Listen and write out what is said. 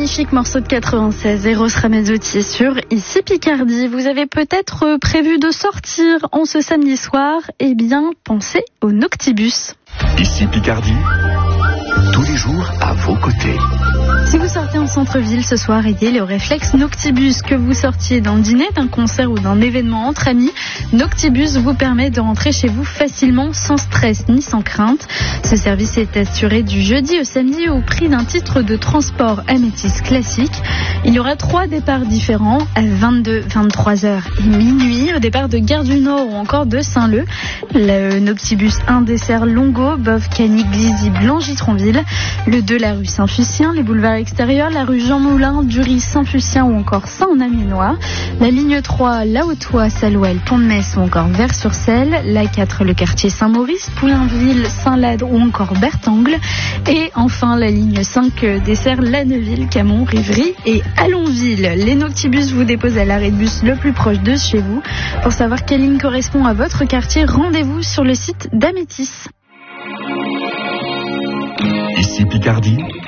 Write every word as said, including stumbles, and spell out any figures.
magnifique morceau de quatre-vingt-seize, Eros Ramazzotti sur Ici Picardie. Vous avez peut-être prévu de sortir en ce samedi soir. Eh bien, pensez au Noctibus. Ici Picardie, tous les jours à vos côtés. Si vous sortez en centre-ville ce soir, ayez le réflexe Noctibus. Que vous sortiez d'un dîner, d'un concert ou d'un événement entre amis, Noctibus vous permet de rentrer chez vous facilement, sans stress ni sans crainte. Ce service est assuré du jeudi au samedi au prix d'un titre de transport Amétis classique. Il y aura trois départs différents à vingt-deux, vingt-trois heures et minuit, au départ de Gare du Nord ou encore de Saint-Leu. Le Noctibus un dessert Longo, Boves, Canic, Glizy, Blangy-Tronville. Le deux, la rue Saint-Fucien, les boulevards extérieurs, la rue Jean Moulin, Dury, Saint-Fucien ou encore Saint-Naminois. La ligne trois, La Haute-Oie, Salouel, Pont-de-Metz ou encore Vers-sur-Selle. La quatre, le quartier Saint-Maurice, Poulainville, Saint-Lade ou encore Bertangle. Et enfin, la ligne cinq dessert Lanneville, Camon, Rivry et Allonville. Les Noctibus vous déposent à l'arrêt de bus le plus proche de chez vous. Pour savoir quelle ligne correspond à votre quartier, rendez-vous sur le site d'Amétis. Ici Picardie,